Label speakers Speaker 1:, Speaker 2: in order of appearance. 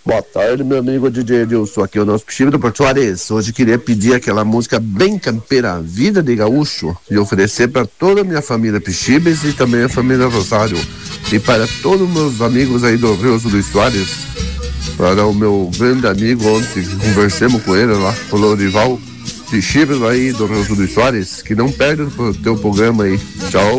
Speaker 1: Boa tarde, meu amigo DJ Edilson, aqui é o nosso Pichibe do Porto Soares. Hoje queria pedir aquela música bem campeira, Vida de Gaúcho, e oferecer para toda a minha família Pichibes e também a família Rosário. E para todos os meus amigos aí do Rio Sul dos Soares, para o meu grande amigo ontem, conversemos com ele lá, o Lorival Pichibes aí do Rio Sul dos Soares, que não perde o teu programa aí. Tchau.